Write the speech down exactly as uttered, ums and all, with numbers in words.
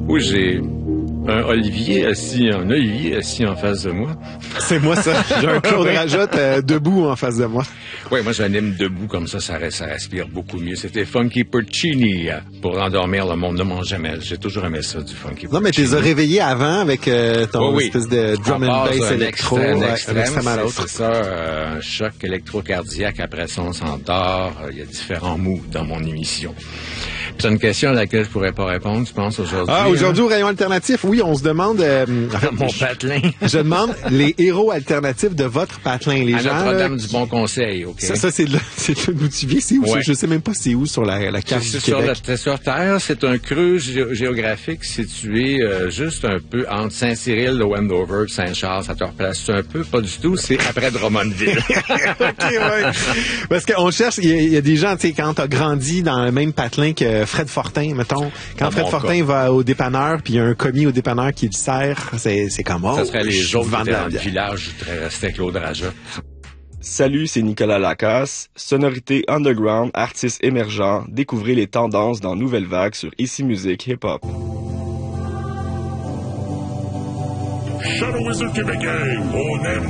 Oui, j'ai un Olivier assis, un Olivier assis en face de moi. C'est moi, ça. J'ai un Claude Rajotte euh, debout en face de moi. Oui, moi, j'anime debout comme ça, ça, ça respire beaucoup mieux. C'était Funky Porcini euh, pour endormir le monde. Ne mange jamais. J'ai toujours aimé ça, du Funky Porcini. Non, mais tu les as réveillés avant avec euh, ton oui, oui. espèce de drum and bass électro. Un ouais, extrême, un extrême à l'autre. C'est ça, euh, un choc électrocardiaque. Après ça, on s'endort. Il y a différents moods dans mon émission. C'est une question à laquelle je pourrais pas répondre, tu penses, aujourd'hui? Ah, aujourd'hui, hein? Au rayon alternatif, oui, on se demande... Euh, Mon patelin. Je demande les héros alternatifs de votre patelin. Les à gens... Notre-Dame là, du Bon Conseil, OK? Ça, ça c'est, de, c'est d'où tu viens. C'est où? Ouais. Je sais même pas c'est où sur la, la carte c'est du sur, Québec. la, c'est sur Terre. C'est un creux gé- géographique situé euh, juste un peu entre Saint-Cyril, le Wendover, Saint-Charles. Ça te replace un peu? Pas du tout. C'est après Drummondville. OK, ouais. Parce qu'on cherche... Il y, a, il y a des gens, tu sais, quand t'as grandi dans le même patelin que Fred Fortin, mettons, quand Dans Fred mon Fortin cas. va au dépanneur, puis il y a un commis au dépanneur qui le sert, c'est, c'est comme... Oh, Ça serait les je autres qui vends de étaient la dans le bière. village. Je serais resté avec Claude Rajotte. Salut, c'est Nicolas Lacasse. Sonorité underground, artiste émergent. Découvrez les tendances dans Nouvelle Vague sur Ici Musique Hip Hop. Shadow Wizard Québécois, on aime